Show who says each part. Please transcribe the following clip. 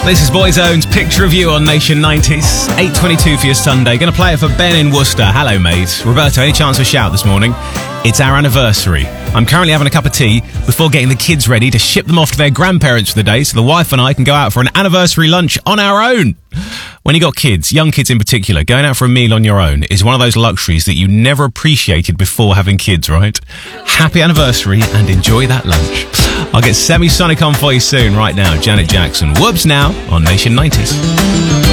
Speaker 1: This is Boyzone's Picture of You on Nation 90s. 8:22 for your Sunday. Going to play it for Ben in Worcester. Hello, mate. Roberto, any chance of a shout this morning? It's our anniversary. I'm currently having a cup of tea before getting the kids ready to ship them off to their grandparents for the day so the wife and I can go out for an anniversary lunch on our own. When you got kids, young kids in particular, going out for a meal on your own is one of those luxuries that you never appreciated before having kids, right? Happy anniversary and enjoy that lunch. I'll get Semisonic on for you soon. Right now, Janet Jackson. Whoops now on Nation 90s.